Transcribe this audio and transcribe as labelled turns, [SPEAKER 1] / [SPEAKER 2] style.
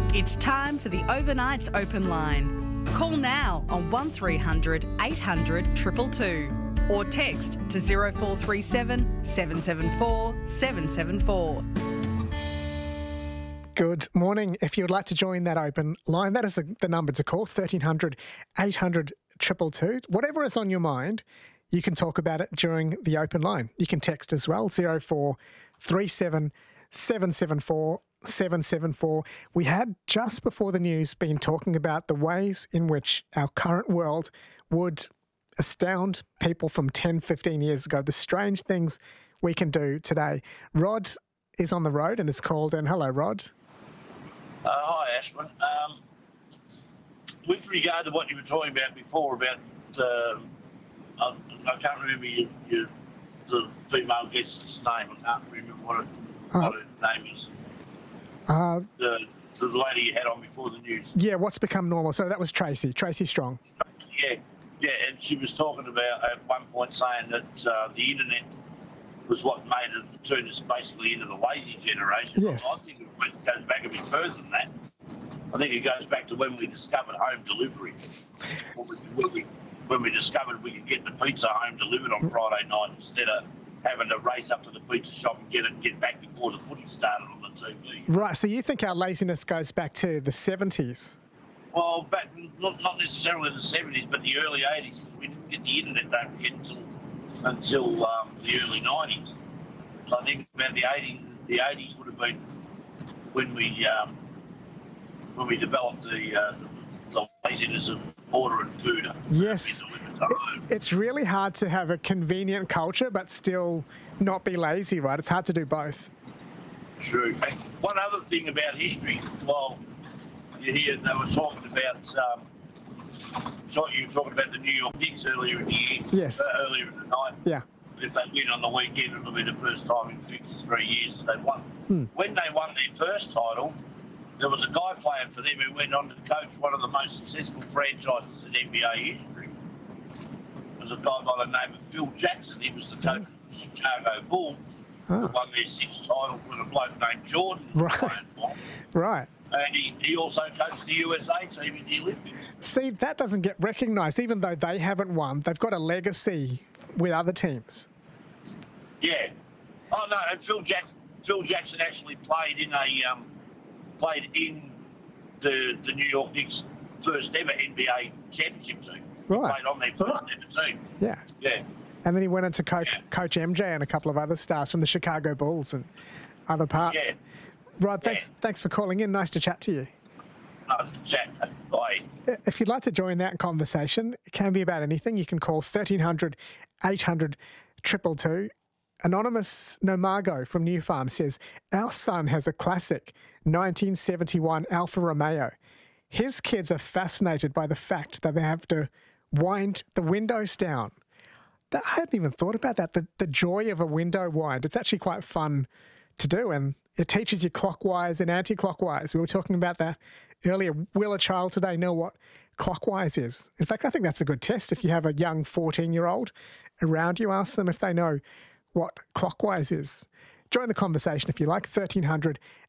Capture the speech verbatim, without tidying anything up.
[SPEAKER 1] It's time for the Overnights Open Line. Call now on one three hundred eight hundred two two two or text to zero four three seven seven seven four seven seven four.
[SPEAKER 2] Good morning. If you would like to join that open line, that is the, the number to call, thirteen hundred eight hundred two two two. Whatever is on your mind, you can talk about it during the open line. You can text as well, zero four three seven seven seven four seven seven four. We had just before the news been talking about the ways in which our current world would astound people from ten, fifteen years ago, the strange things we can do today. Rod is on the road and is called in. Hello, Rod.
[SPEAKER 3] Uh, hi, Ashman. Um, with regard to what you were talking about before about, uh, I, I can't remember your, your, the female guest's name. I can't remember what, it, uh, what her name is.
[SPEAKER 2] Uh,
[SPEAKER 3] the, the lady you had on before the news.
[SPEAKER 2] Yeah, what's become normal. So that was Tracy, Tracy Strong.
[SPEAKER 3] Yeah, yeah, and she was talking about at one point saying that uh, the internet was what made it turn us basically into the lazy generation.
[SPEAKER 2] Yes.
[SPEAKER 3] I think it goes back a bit further than that. I think it goes back to when we discovered home delivery. When we, when we discovered we could get the pizza home delivered on Friday night instead of having to race up to the pizza shop and get it and get back before the footy started on the T V.
[SPEAKER 2] Right, so you think our laziness goes back to the seventies?
[SPEAKER 3] Well, back not, not necessarily the seventies, but the early eighties. We didn't get the internet, don't forget, until until um, the early nineties. So I think about the eighties, the eighties would have been when we um, when we developed the, uh, the laziness of ordering food.
[SPEAKER 2] Yes, it, it's really hard to have a convenient culture but still not be lazy, right? It's hard to do both.
[SPEAKER 3] True. And one other thing about history, well, you hear they were talking about. Um, You were talking about the New York Knicks earlier in the year.
[SPEAKER 2] Yes.
[SPEAKER 3] Uh, earlier in the night.
[SPEAKER 2] Yeah.
[SPEAKER 3] If they win on the weekend, it'll be the first time in fifty-three years they've won.
[SPEAKER 2] Hmm.
[SPEAKER 3] When they won their first title, there was a guy playing for them who went on to coach one of the most successful franchises in N B A history. There was a guy by the name of Phil Jackson. He was the coach of the Chicago Bulls.
[SPEAKER 2] Oh.
[SPEAKER 3] Who won their sixth title with a bloke named Jordan.
[SPEAKER 2] Right. Right.
[SPEAKER 3] And he, he also coached the U S A team in the Olympics.
[SPEAKER 2] See, that doesn't get recognised. Even though they haven't won, they've got a legacy with other teams.
[SPEAKER 3] Yeah. Oh no, and Phil Jackson. Phil Jackson actually played in a um, played in the the New York Knicks' first ever N B A championship team.
[SPEAKER 2] Right.
[SPEAKER 3] He played on their first ever team.
[SPEAKER 2] Yeah.
[SPEAKER 3] Yeah.
[SPEAKER 2] And then he went on to coach,
[SPEAKER 3] Yeah.
[SPEAKER 2] coach M J and a couple of other stars from the Chicago Bulls and other parts.
[SPEAKER 3] Yeah.
[SPEAKER 2] Rod, thanks,
[SPEAKER 3] Yeah.
[SPEAKER 2] thanks for calling in. Nice to chat to you.
[SPEAKER 3] Nice to chat. Bye.
[SPEAKER 2] If you'd like to join that conversation, it can be about anything. You can call thirteen hundred eight hundred two two two. Anonymous Nomago from New Farm says, our son has a classic nineteen seventy-one Alfa Romeo. His kids are fascinated by the fact that they have to wind the windows down. That, I hadn't even thought about that, the, the joy of a window wind. It's actually quite fun to do, and it teaches you clockwise and anti-clockwise. We were talking about that earlier. Will a child today know what clockwise is? In fact, I think that's a good test. If you have a young fourteen-year-old around you, ask them if they know what clockwise is. Join the conversation if you like, thirteen hundred